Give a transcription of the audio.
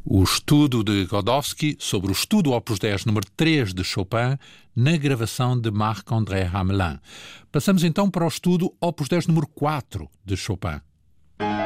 O estudo de Godowsky sobre o estudo Opus 10 número 3 de Chopin na gravação de Marc-André Hamelin. Passamos então para o estudo Opus 10 número 4 de Chopin.